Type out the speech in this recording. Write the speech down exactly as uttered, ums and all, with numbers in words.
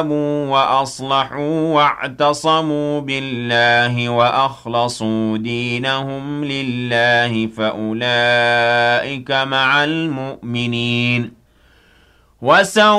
وأصلحوا واعتصموا بالله وأخلصوا دينهم لله فأولئك مع المؤمنين وسوف